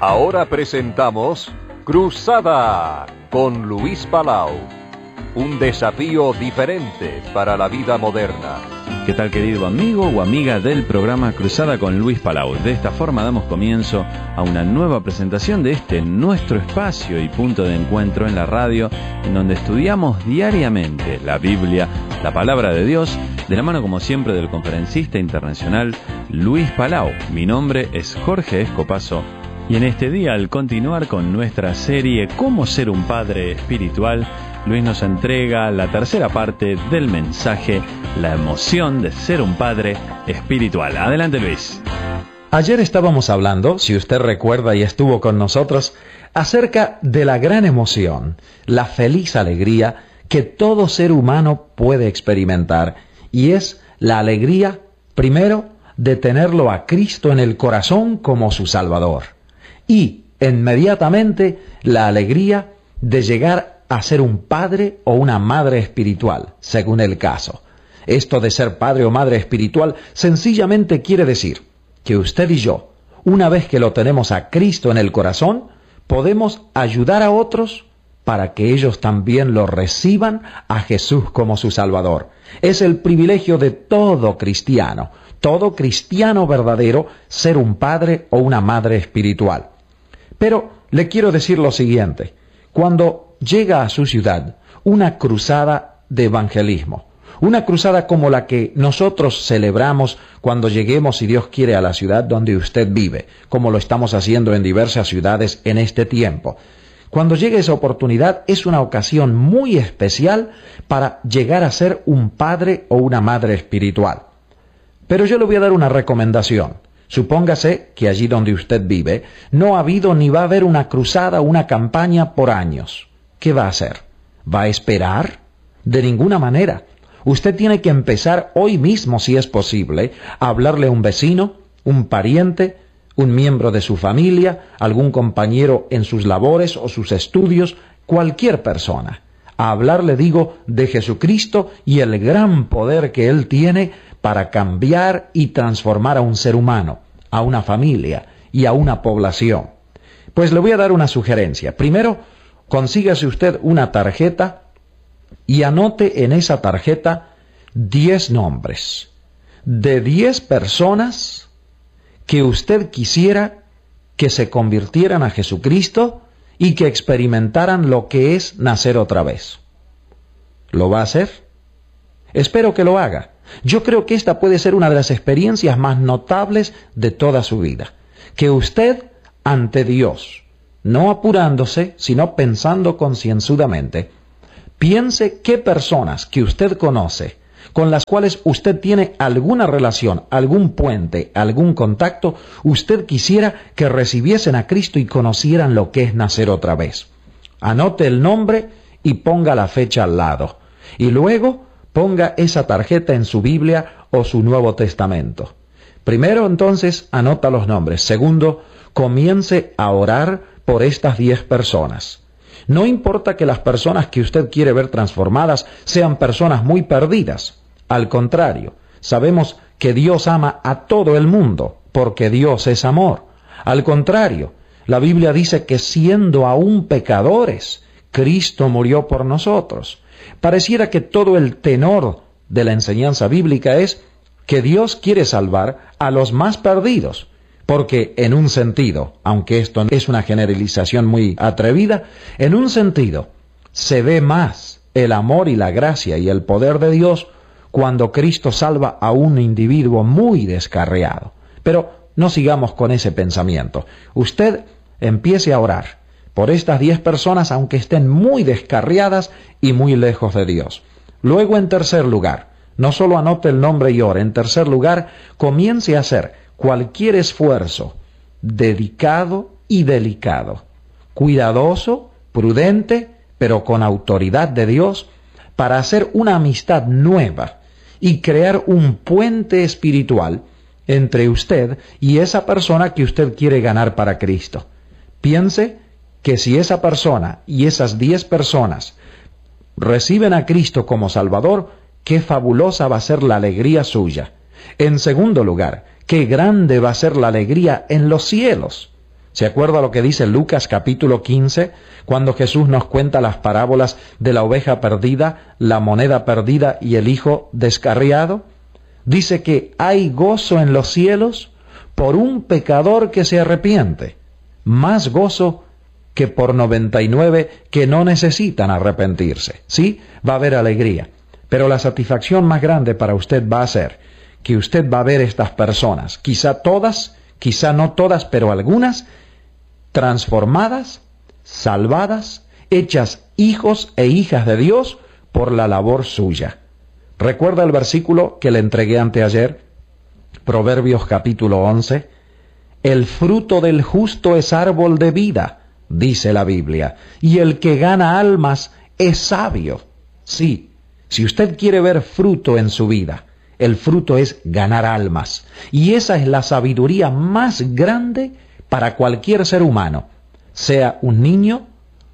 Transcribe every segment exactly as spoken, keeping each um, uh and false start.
Ahora presentamos Cruzada con Luis Palau. Un desafío diferente para la vida moderna. ¿Qué tal, querido amigo o amiga del programa Cruzada con Luis Palau? De esta forma damos comienzo a una nueva presentación de este nuestro espacio y punto de encuentro en la radio, en donde estudiamos diariamente la Biblia, la palabra de Dios, de la mano como siempre del conferencista internacional Luis Palau. Mi nombre es Jorge Escopazo. Y en este día, al continuar con nuestra serie Cómo ser un padre espiritual, Luis nos entrega la tercera parte del mensaje, la emoción de ser un padre espiritual. Adelante, Luis. Ayer estábamos hablando, si usted recuerda y estuvo con nosotros, acerca de la gran emoción, la feliz alegría que todo ser humano puede experimentar, y es la alegría, primero, de tenerlo a Cristo en el corazón como su Salvador. Y, inmediatamente, la alegría de llegar a ser un padre o una madre espiritual, según el caso. Esto de ser padre o madre espiritual sencillamente quiere decir que usted y yo, una vez que lo tenemos a Cristo en el corazón, podemos ayudar a otros para que ellos también lo reciban a Jesús como su Salvador. Es el privilegio de todo cristiano, todo cristiano verdadero, ser un padre o una madre espiritual. Pero le quiero decir lo siguiente: cuando llega a su ciudad una cruzada de evangelismo, una cruzada como la que nosotros celebramos cuando lleguemos, si Dios quiere, a la ciudad donde usted vive, como lo estamos haciendo en diversas ciudades en este tiempo. Cuando llegue esa oportunidad, es una ocasión muy especial para llegar a ser un padre o una madre espiritual. Pero yo le voy a dar una recomendación. Supóngase que allí donde usted vive no ha habido ni va a haber una cruzada, una campaña por años. ¿Qué va a hacer? ¿Va a esperar? De ninguna manera. Usted tiene que empezar hoy mismo, si es posible, a hablarle a un vecino, un pariente, un miembro de su familia, algún compañero en sus labores o sus estudios, cualquier persona. A hablarle, digo, de Jesucristo y el gran poder que Él tiene para cambiar y transformar a un ser humano, a una familia y a una población. Pues le voy a dar una sugerencia. Primero, consígase usted una tarjeta y anote en esa tarjeta diez nombres de diez personas que usted quisiera que se convirtieran a Jesucristo y que experimentaran lo que es nacer otra vez. ¿Lo va a hacer? Espero que lo haga. Yo creo que esta puede ser una de las experiencias más notables de toda su vida. Que usted, ante Dios, no apurándose, sino pensando concienzudamente, piense qué personas que usted conoce, con las cuales usted tiene alguna relación, algún puente, algún contacto, usted quisiera que recibiesen a Cristo y conocieran lo que es nacer otra vez. Anote el nombre y ponga la fecha al lado. Y luego ponga esa tarjeta en su Biblia o su Nuevo Testamento. Primero, entonces, anota los nombres. Segundo, comience a orar por estas diez personas. No importa que las personas que usted quiere ver transformadas sean personas muy perdidas. Al contrario, sabemos que Dios ama a todo el mundo, porque Dios es amor. Al contrario, la Biblia dice que siendo aún pecadores, Cristo murió por nosotros. Pareciera que todo el tenor de la enseñanza bíblica es que Dios quiere salvar a los más perdidos, porque en un sentido, aunque esto es una generalización muy atrevida, en un sentido se ve más el amor y la gracia y el poder de Dios cuando Cristo salva a un individuo muy descarriado. Pero no sigamos con ese pensamiento. Usted empiece a orar por estas diez personas, aunque estén muy descarriadas y muy lejos de Dios. Luego, en tercer lugar, no solo anote el nombre y ore. En tercer lugar, comience a hacer cualquier esfuerzo dedicado y delicado, cuidadoso, prudente, pero con autoridad de Dios, para hacer una amistad nueva y crear un puente espiritual entre usted y esa persona que usted quiere ganar para Cristo. Piense que si esa persona y esas diez personas reciben a Cristo como Salvador, qué fabulosa va a ser la alegría suya. En segundo lugar, qué grande va a ser la alegría en los cielos, ¿Se acuerda lo que dice Lucas capítulo quince, cuando Jesús nos cuenta las parábolas de la oveja perdida, la moneda perdida y el hijo descarriado? Dice que hay gozo en los cielos por un pecador que se arrepiente, más gozo que por noventa y nueve que no necesitan arrepentirse. Sí, va a haber alegría, pero la satisfacción más grande para usted va a ser que usted va a ver estas personas, quizá todas, quizá no todas, pero algunas, transformadas, salvadas, hechas hijos e hijas de Dios por la labor suya. ¿Recuerda el versículo que le entregué anteayer? Proverbios capítulo once. El fruto del justo es árbol de vida, dice la Biblia, y el que gana almas es sabio. Sí, si usted quiere ver fruto en su vida, el fruto es ganar almas. Y esa es la sabiduría más grande para cualquier ser humano, sea un niño,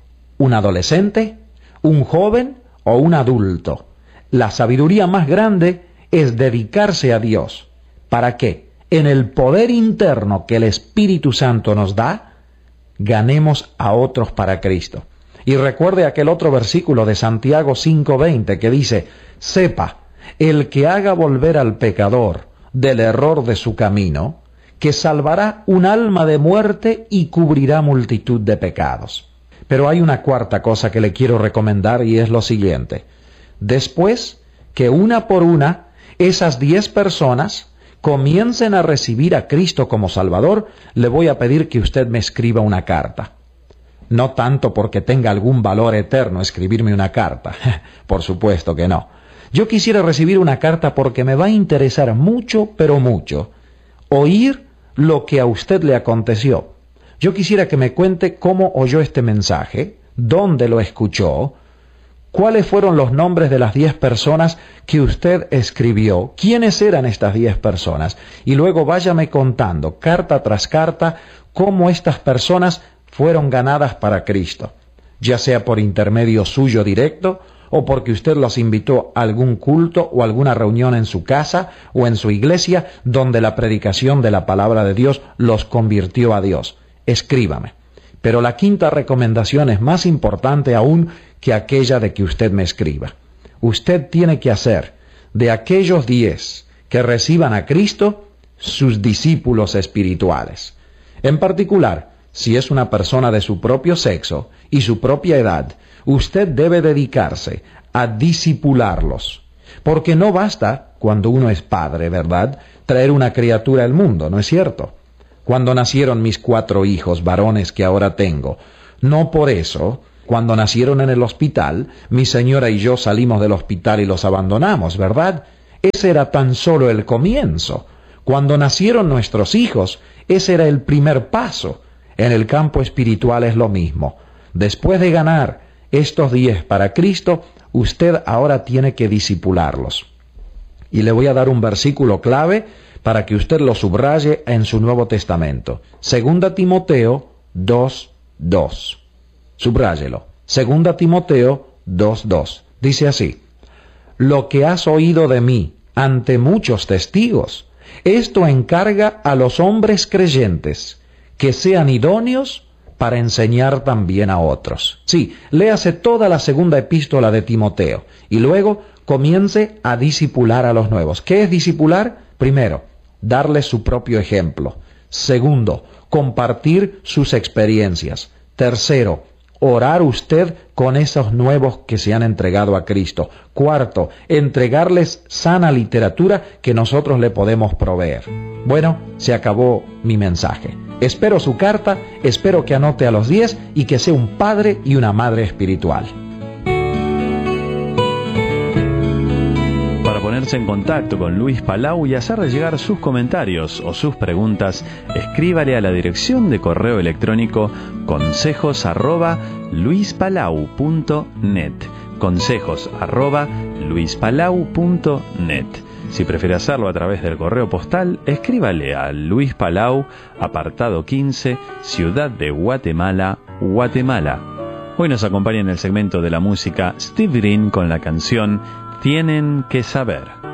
un adolescente, un joven o un adulto. La sabiduría más grande es dedicarse a Dios. ¿Para qué? En el poder interno que el Espíritu Santo nos da, ganemos a otros para Cristo. Y recuerde aquel otro versículo de Santiago cinco veinte que dice, sepa, el que haga volver al pecador del error de su camino, que salvará un alma de muerte y cubrirá multitud de pecados. Pero hay una cuarta cosa que le quiero recomendar y es lo siguiente. Después que una por una esas diez personas comiencen a recibir a Cristo como Salvador, le voy a pedir que usted me escriba una carta. No tanto porque tenga algún valor eterno escribirme una carta, por supuesto que no. Yo quisiera recibir una carta porque me va a interesar mucho, pero mucho, oír lo que a usted le aconteció. Yo quisiera que me cuente cómo oyó este mensaje, dónde lo escuchó, cuáles fueron los nombres de las diez personas que usted escribió, quiénes eran estas diez personas, y luego váyame contando, carta tras carta, cómo estas personas fueron ganadas para Cristo, ya sea por intermedio suyo directo, o porque usted los invitó a algún culto o alguna reunión en su casa o en su iglesia donde la predicación de la palabra de Dios los convirtió a Dios. Escríbame. Pero la quinta recomendación es más importante aún que aquella de que usted me escriba. Usted tiene que hacer de aquellos diez que reciban a Cristo sus discípulos espirituales. En particular, si es una persona de su propio sexo y su propia edad, usted debe dedicarse a discipularlos, porque no basta, cuando uno es padre, ¿verdad?, traer una criatura al mundo, ¿no es cierto? Cuando nacieron mis cuatro hijos varones que ahora tengo, no por eso, cuando nacieron en el hospital, mi señora y yo salimos del hospital y los abandonamos, ¿verdad? Ese era tan solo el comienzo. Cuando nacieron nuestros hijos, ese era el primer paso. En el campo espiritual es lo mismo. Después de ganar estos diez para Cristo, usted ahora tiene que discipularlos. Y le voy a dar un versículo clave para que usted lo subraye en su Nuevo Testamento. Segunda Timoteo dos dos. Subráyelo. Segunda Timoteo dos dos. Dice así: lo que has oído de mí ante muchos testigos, esto encarga a los hombres creyentes, que sean idóneos para enseñar también a otros. Sí, léase toda la segunda epístola de Timoteo y luego comience a discipular a los nuevos. ¿Qué es discipular? Primero, darles su propio ejemplo. Segundo, compartir sus experiencias. Tercero, orar usted con esos nuevos que se han entregado a Cristo. Cuarto, entregarles sana literatura que nosotros le podemos proveer. Bueno, se acabó mi mensaje. Espero su carta, espero que anote a los diez y que sea un padre y una madre espiritual. Para ponerse en contacto con Luis Palau y hacerle llegar sus comentarios o sus preguntas, escríbale a la dirección de correo electrónico consejos arroba luispalau punto net. Consejos arroba luispalau punto net. Si prefiere hacerlo a través del correo postal, escríbale a Luis Palau, apartado quince, Ciudad de Guatemala, Guatemala. Hoy nos acompaña en el segmento de la música Steve Green con la canción Tienen que saber.